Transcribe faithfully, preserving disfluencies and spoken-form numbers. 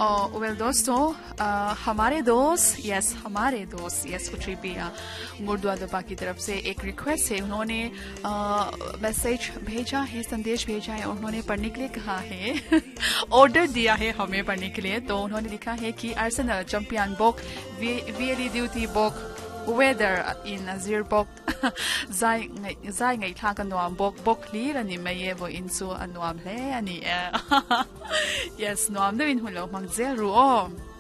Well दोस्तों, हमारे दोस्त यस हमारे दोस्त यस कुट्रीबिया गुरुद्वारा की तरफ से एक रिक्वेस्ट है। उन्होंने मैसेज भेजा है, संदेश भेजा है, उन्होंने पढ़ने के लिए कहा है ऑर्डर दिया है हमें पढ़ने के लिए। तो उन्होंने लिखा है कि Arsenal champion बोक वीएली duty बोक weather in azir bok zai zai ngai tha kan nuam bok bok li rani mai ye bo insu anuam le ani yes nuam de in hulo mang zero